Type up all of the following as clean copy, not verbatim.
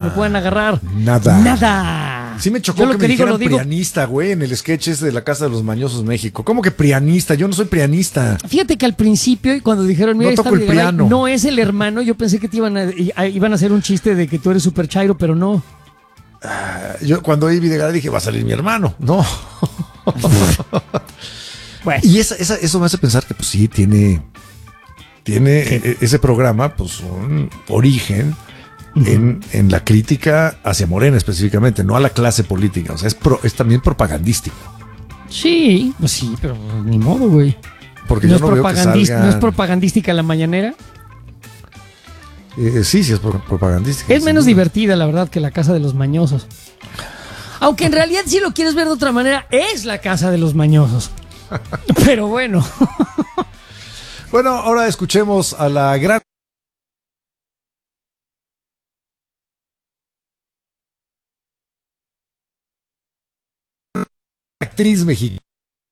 me puedan agarrar. Nada. Sí me chocó Yo que me dijeran digo, prianista, güey, en el sketch ese de la Casa de los Mañosos México. ¿Cómo que prianista? Yo no soy prianista. Fíjate que al principio, y cuando dijeron, mira, no toco el piano. No es el hermano, yo pensé que te iban a hacer un chiste de que tú eres super chairo, pero no. Yo cuando oí Videgaray dije, va a salir mi hermano. No. Bueno. Y eso me hace pensar que pues sí, tiene ese programa, pues un origen en la crítica hacia Morena específicamente, no a la clase política. O sea, es también propagandístico. Sí, pues sí, pero ni modo, güey. Porque yo no veo que salgan... ¿No es propagandística la mañanera? Sí, es propagandística. Es menos divertida, la verdad, que la Casa de los Mañosos. Aunque en realidad, si lo quieres ver de otra manera, es la Casa de los Mañosos. Pero bueno. Bueno, ahora escuchemos a la gran actriz mexicana.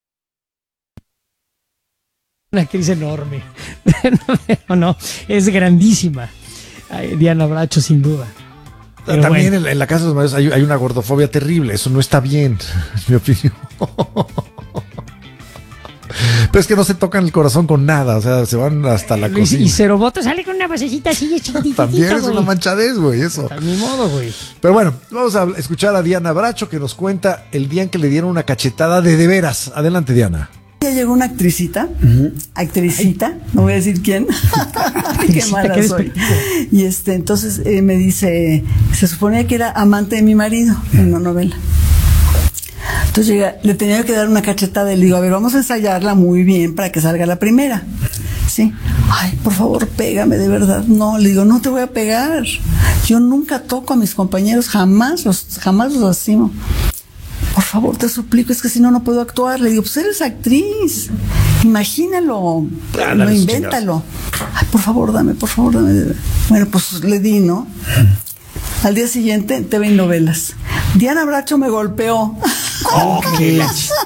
Una actriz enorme. No, es grandísima. Diana Bracho, sin duda. Pero también bueno. en la Casa de los Mañosos hay una gordofobia terrible. Eso no está bien, en mi opinión. Pero es que no se tocan el corazón con nada, o sea, se van hasta la cocina. Y Cero Voto sale con una basecita así chiquitita. También es una manchadez, güey, eso. A mi modo, güey. Pero bueno, vamos a escuchar a Diana Bracho que nos cuenta el día en que le dieron una cachetada de veras. Adelante, Diana. Ya llegó una actricita, no voy a decir quién. Qué mala soy. Y entonces me dice, se suponía que era amante de mi marido en una novela. Entonces llega, le tenía que dar una cachetada y le digo, a ver, vamos a ensayarla muy bien para que salga la primera. Sí. Ay, por favor, pégame, de verdad. No, le digo, no te voy a pegar. Yo nunca toco a mis compañeros, jamás los lastimo. Por favor, te suplico, es que si no, no puedo actuar. Le digo, pues eres actriz. Imagínalo, no invéntalo. Ay, por favor, dame. Bueno, pues le di, ¿no? Al día siguiente, TV y Novelas. Diana Bracho me golpeó. Okay.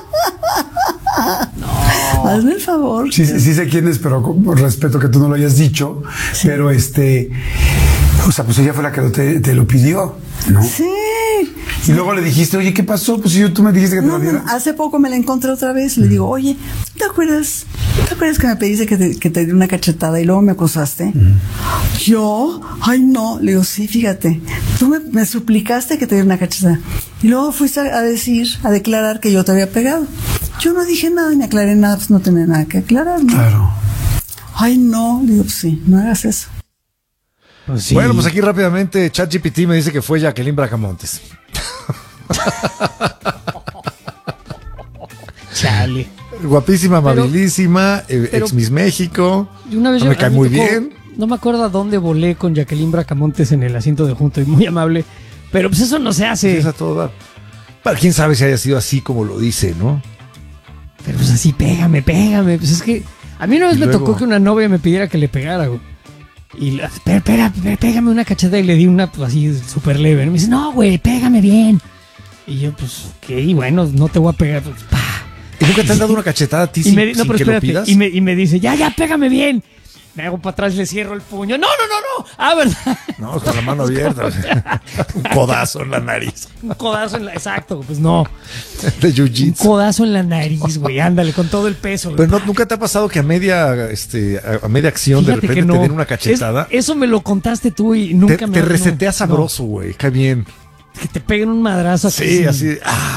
No. Hazme el favor. Sí sé quién es, pero con respeto que tú no lo hayas dicho. Sí. Pero o sea, pues ella fue la que te lo pidió, ¿no? Sí. Y luego le dijiste, oye, ¿qué pasó? Pues tú me dijiste que te lo diera. Hace poco me la encontré otra vez. Le digo, oye, ¿te acuerdas que me pediste que te diera una cachetada y luego me acosaste? ¿Yo? Ay, no. Le digo, sí, fíjate. Tú me suplicaste que te diera una cachetada. Y luego fuiste a declarar que yo te había pegado. Yo no dije nada ni aclaré nada, pues no tenía nada que aclarar, ¿no? Claro. Ay, no. Le digo, pues sí, no hagas eso. Pues sí. Bueno, pues aquí rápidamente ChatGPT me dice que fue Jacqueline Bracamontes. Chale. Guapísima, amabilísima, ex Miss México. Una vez me cae muy bien. No me acuerdo a dónde volé con Jacqueline Bracamontes en el asiento de junto y muy amable. Pero pues eso no se hace. Es a todo dar. Para quién sabe si haya sido así como lo dice, ¿no? Pero pues así, pégame. Pues es que a mí una vez me tocó que una novia me pidiera que le pegara, güey. Y espera, pégame una cachetada y le di una pues, así súper leve. Y me dice, no, güey, pégame bien. Y yo, pues, ok, bueno, no te voy a pegar. Pues, ¡pah! ¿Y nunca te han dado una cachetada a ti sin que lo pidas? Y me dice, ya, pégame bien. Me hago para atrás, le cierro el puño. No. Ah, ¿verdad? No, con la mano abierta. Un codazo en la nariz. Un codazo en la... Exacto, pues no. De jiu-jitsu. Un codazo en la nariz, güey. Ándale, con todo el peso. Pero ¿nunca te ha pasado que a media acción de repente te den una cachetada? Eso me lo contaste tú y nunca te reseteas sabroso, güey. Qué bien. Que te peguen un madrazo así. Sí, así.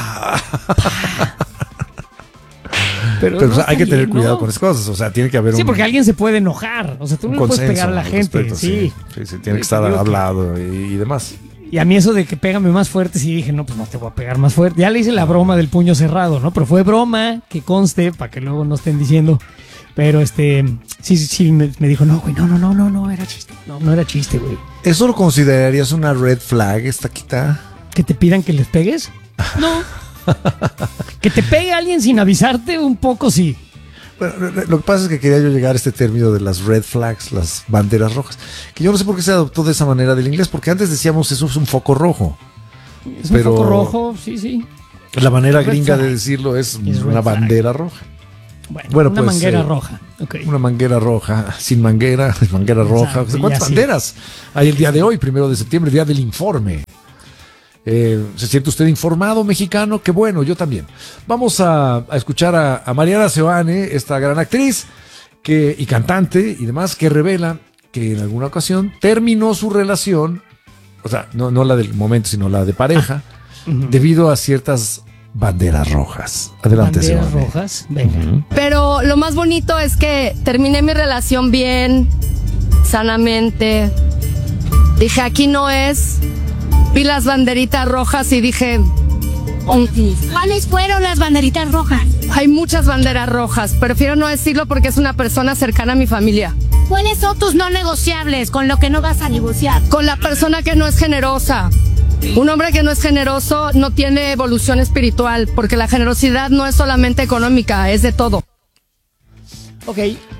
Pero no, hay que tener cuidado con esas cosas, o sea, tiene que haber porque alguien se puede enojar, o sea, tú no le puedes pegar a la gente, respeto, sí, tiene que estar hablado y demás. Y a mí eso de que pégame más fuerte, sí dije, no, pues no te voy a pegar más fuerte. Ya le hice la broma del puño cerrado, ¿no? Pero fue broma, que conste, para que luego no estén diciendo. Pero sí, me dijo, no, güey, no, era chiste. No era chiste, güey. ¿Eso lo considerarías una red flag, esta quita? ¿Que te pidan que les pegues? No. Que te pegue alguien sin avisarte, un poco sí. Bueno, lo que pasa es que quería yo llegar a este término de las red flags, las banderas rojas, que yo no sé por qué se adoptó de esa manera del inglés, porque antes decíamos eso es un foco rojo. Es un foco rojo, sí. La manera gringa de decirlo es una bandera roja. Bueno, una manguera roja. Okay. Una manguera roja, sin manguera roja. Exacto, ¿Cuántas banderas hay el día de hoy, 1 de septiembre, día del informe? ¿Se siente usted informado, mexicano? Qué bueno, yo también. Vamos a escuchar a Mariana Seoane, esta gran actriz y cantante y demás, que revela que en alguna ocasión terminó su relación, o sea, no la del momento, sino la de pareja, debido a ciertas banderas rojas. Adelante, banderas Seoane. rojas, venga. Pero lo más bonito es que terminé mi relación bien, sanamente. Dije, aquí no es. Vi las banderitas rojas y dije... ¿Cuáles fueron las banderitas rojas? Hay muchas banderas rojas. Prefiero no decirlo porque es una persona cercana a mi familia. ¿Cuáles son tus no negociables? ¿Con lo que no vas a negociar? Con la persona que no es generosa. Un hombre que no es generoso no tiene evolución espiritual, porque la generosidad no es solamente económica, es de todo. Ok,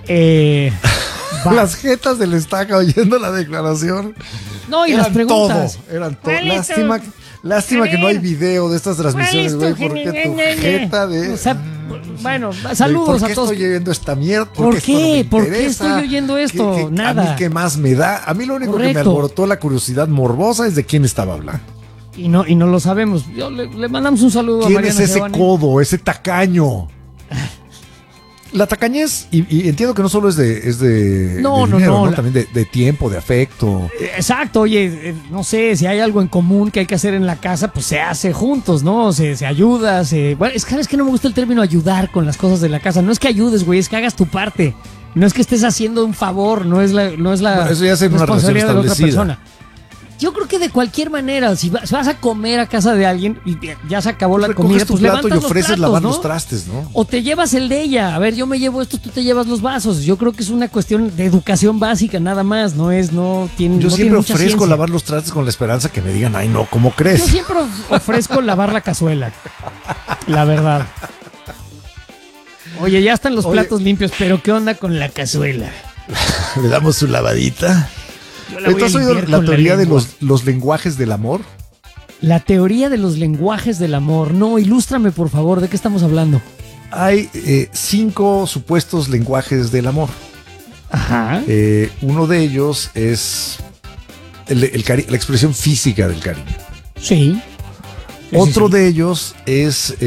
Las jetas del estaca oyendo la declaración. No, y las preguntas. Eran todo. Lástima que no hay video de estas transmisiones, güey, porque tu jeta de... O sea, bueno, saludos ¿Por qué a todos. estoy oyendo esta mierda? ¿Por qué? No ¿Por qué estoy oyendo esto? Nada. A mí qué más me da. A mí lo único que me alborotó la curiosidad morbosa es de quién estaba hablando. Y no lo sabemos. Le mandamos un saludo a ¿Quién Mariana es ese Seoane. codo, ese tacaño? La tacañez, y entiendo que no solo es de No, dinero, no. También de tiempo, de afecto. Exacto, oye, no sé, si hay algo en común que hay que hacer en la casa, pues se hace juntos, ¿no? Se ayuda, Bueno, es que no me gusta el término ayudar con las cosas de la casa. No es que ayudes, güey, es que hagas tu parte. No es que estés haciendo un favor, no es la Eso ya es en una relación responsabilidad de la otra establecida. persona. Yo creo que de cualquier manera, si vas a comer a casa de alguien y ya se acabó la Recoges comida, tu pues plato levantas y ofreces los platos, lavar ¿no? los trastes, ¿no? O te llevas el de ella. A ver, yo me llevo esto, tú te llevas los vasos. Yo creo que es una cuestión de educación básica, nada más. Yo siempre ofrezco lavar los trastes con la esperanza que me digan, ay no, ¿cómo crees? Yo siempre ofrezco lavar la cazuela. La verdad. Oye, ya están los platos limpios, pero ¿qué onda con la cazuela? Le damos su lavadita. Yo la voy a ¿Has oído limpiar la con teoría de lengua. los lenguajes del amor? La teoría de los lenguajes del amor. No, ilústrame, por favor, ¿de qué estamos hablando? Hay 5 supuestos lenguajes del amor. Ajá. Uno de ellos es la expresión física del cariño. Sí. Otro de ellos es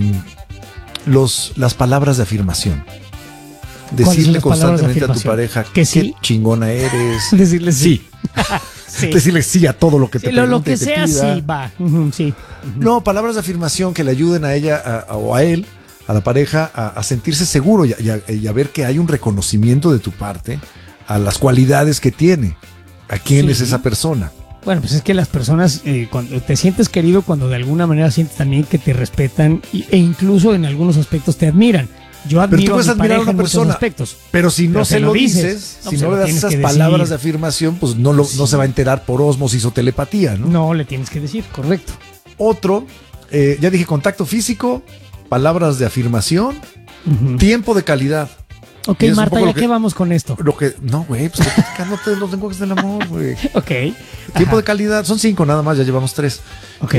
las palabras de afirmación. Decirle las palabras de constantemente a tu afirmación? pareja ¿Que sí? qué chingona eres. Decirle sí. Sí. Decirle sí a todo lo que te Sí, lo pregunte que y te sea, pida. sí, va. Ujú, sí. No, palabras de afirmación que le ayuden a ella o a él, a la pareja, a sentirse seguro y a ver que hay un reconocimiento de tu parte a las cualidades que tiene. ¿A quién Sí. es esa persona? Bueno, pues es que las personas, cuando te sientes querido, cuando de alguna manera sientes también que te respetan e incluso en algunos aspectos te admiran. Yo Pero tú admiro puedes a mi admirar a pareja una en muchos persona, aspectos. pero si no Pero se se lo lo dices, dices, si se no lo le das tienes esas que palabras decir. de afirmación, pues no se va a enterar por ósmosis o telepatía, ¿no? No, le tienes que decir, correcto. Otro, ya dije, contacto físico, palabras de afirmación, tiempo de calidad. Ok, Y es un Marta, poco ¿ya lo que- qué vamos con esto? No, güey, pues estoy platicándote de los lenguajes del amor, güey. Ok. Tiempo Ajá. de calidad, son 5 nada más, ya llevamos 3. Ok.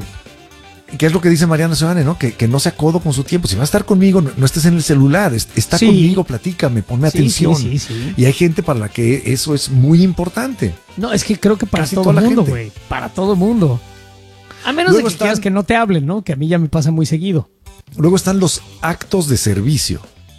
¿Qué es lo que dice Mariana Seoane, no? Que no sea codo con su tiempo. Si vas a estar conmigo, no estés en el celular, está Sí. conmigo, platícame, ponme Sí, atención. sí. Y hay gente para la que eso es muy importante. No, es que creo que para Casi todo toda el la mundo, gente. güey. Para todo el mundo. A menos Luego de que quieras están- que no te hablen, ¿no? Que a mí ya me pasa muy seguido. Luego están los actos de servicio.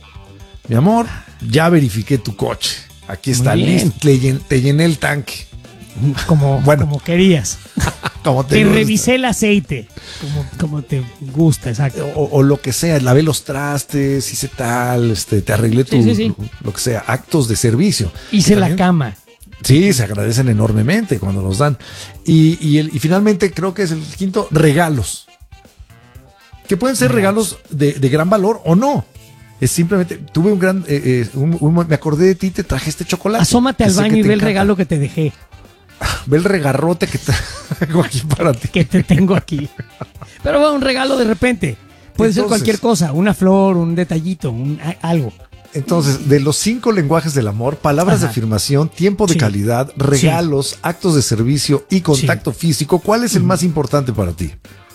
Mi amor, ya verifiqué tu coche. Aquí está, Muy bien. listo, te llené el tanque. Como, Bueno. como querías. Como Te gusta. revisé el aceite. Como te gusta, exacto. O lo que sea, lavé los trastes, hice tal, te arreglé Sí. lo que sea, actos de servicio. Hice Y la también- cama. Sí, se agradecen enormemente cuando nos dan. Y finalmente creo que es el quinto, regalos. Que pueden ser regalos de gran valor o no. Es simplemente, tuve un gran, me acordé de ti, te traje este chocolate. Asómate que al sé baño que y te ve el encanta. regalo que te dejé. Ve el regarrote que traigo aquí para ti. Que te tengo aquí. Pero va, un regalo de repente. Puede ser Entonces- cualquier cosa. Una flor, un detallito, algo. Entonces, de los 5 lenguajes del amor, palabras de Ajá. afirmación, tiempo de Sí. calidad, regalos, actos de servicio y contacto físico, ¿cuál es el más importante para ti?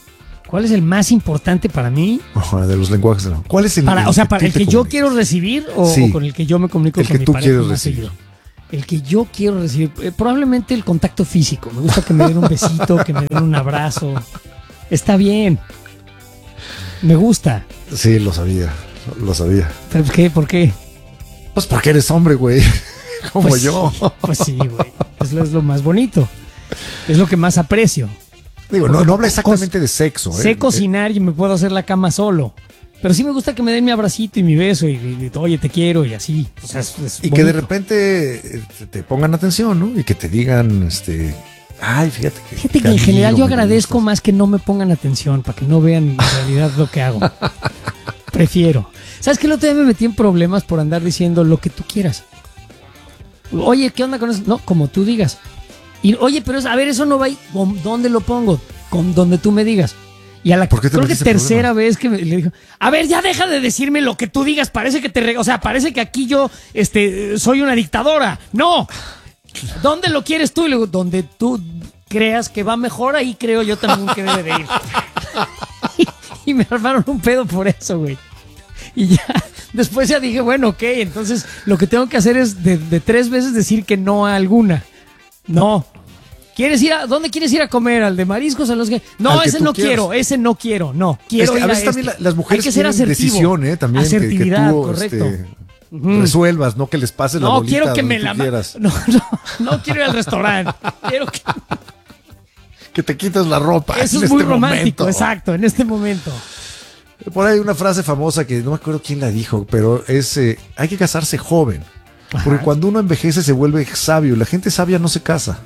¿Cuál es el más importante para mí? De los lenguajes. ¿Cuál es el para el que yo quiero recibir o con el que yo me comunico con mi pareja más seguido? El que yo quiero recibir, probablemente el contacto físico. Me gusta que me den un besito, que me den un abrazo. Está bien. Me gusta. Sí, lo sabía. ¿Pero qué? ¿Por qué? Pues porque eres hombre, güey. Como pues, yo. Pues sí, güey. Es lo más bonito. Es lo que más aprecio. Digo, no habla exactamente de sexo. Sé cocinar y me puedo hacer la cama solo. Pero sí me gusta que me den mi abracito y mi beso y oye, te quiero y así. O sea, es y bonito. Que de repente te pongan atención, ¿no? Y que te digan, ay, fíjate que en general yo agradezco más que no me pongan atención para que no vean en realidad lo que hago. Prefiero. ¿Sabes qué? El otro día me metí en problemas por andar diciendo lo que tú quieras. Oye, ¿qué onda con eso? No, como tú digas. Y oye, pero a ver, eso no va ahí. ¿Dónde lo pongo? Con donde tú me digas. Y a la creo que tercera vez que le dijo, a ver, ya deja de decirme lo que tú digas, parece que parece que aquí yo soy una dictadora. No. ¿Dónde lo quieres tú? Y le digo, donde tú creas que va mejor, ahí creo yo también que debe de ir. y me armaron un pedo por eso, güey. Y ya, después ya dije, bueno, ok, entonces lo que tengo que hacer es de 3 veces decir que no a alguna. No. ¿Dónde quieres ir a comer? ¿Al de mariscos? ¿A los que? No, ese no quiero, no. Quiero ir a veces también las mujeres hay que ser asertivo. Decisión, también asertividad, que tú, correcto. Resuelvas, no que les pases la bolita. No, quiero que me la quieras. No quiero ir al restaurante. Quiero que te quites la ropa. Eso es muy romántico, exacto, en este momento. Por ahí hay una frase famosa que no me acuerdo quién la dijo, pero es hay que casarse joven. Ajá. Porque cuando uno envejece se vuelve sabio. La gente sabia no se casa.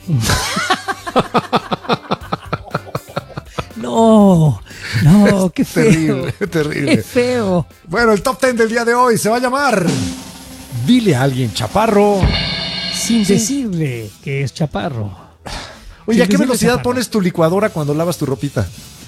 No, qué feo. Terrible. Qué feo. Bueno, el top 10 del día de hoy se va a llamar Dile a alguien chaparro sin decirle que es chaparro. Oye, ¿a qué velocidad pones tu licuadora cuando lavas tu ropita?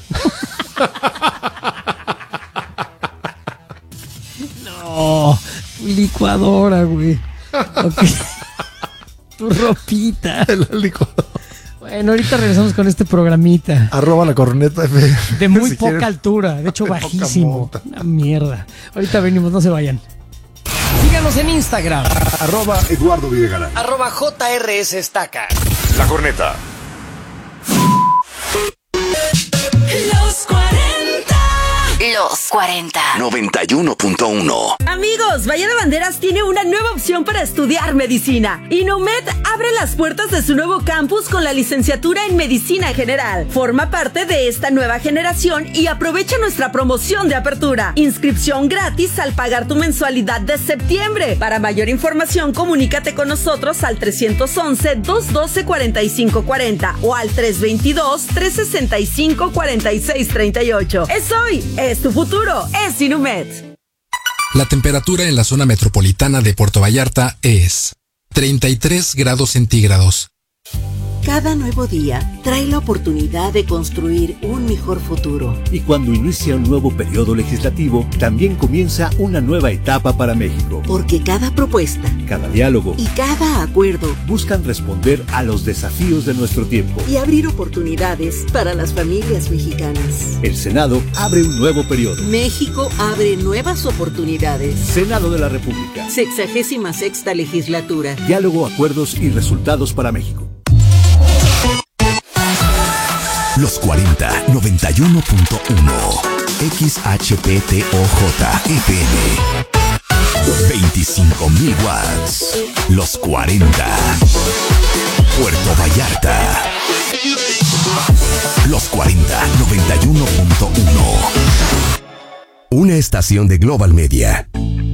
No, licuadora, güey. Okay. Tu ropita. Bueno, ahorita regresamos con este programita. @la corneta de muy poca altura, de hecho bajísimo. Una mierda. Ahorita venimos, no se vayan. Síganos en Instagram. @Eduardo Videgaray. @JRS Estaca. La corneta. Los 40. 91.1. Amigos, Bahía de Banderas tiene una nueva opción para estudiar medicina. Inumet abre las puertas de su nuevo campus con la licenciatura en Medicina General. Forma parte de esta nueva generación y aprovecha nuestra promoción de apertura. Inscripción gratis al pagar tu mensualidad de septiembre. Para mayor información, comunícate con nosotros al 311-212-4540 o al 322-365-4638. Es hoy. Es tu futuro, es Inumet. La temperatura en la zona metropolitana de Puerto Vallarta es 33 grados centígrados. Cada nuevo día trae la oportunidad de construir un mejor futuro. Y cuando inicia un nuevo periodo legislativo, también comienza una nueva etapa para México. Porque cada propuesta, cada diálogo y cada acuerdo buscan responder a los desafíos de nuestro tiempo y abrir oportunidades para las familias mexicanas. El Senado abre un nuevo periodo. México abre nuevas oportunidades. Senado de la República. 66ª legislatura. Diálogo, acuerdos y resultados para México. Los 40, 91.1. XHPTOJ FM. 25,000 watts. Los 40. Puerto Vallarta. Los 40, 91.1. Una estación de Global Media.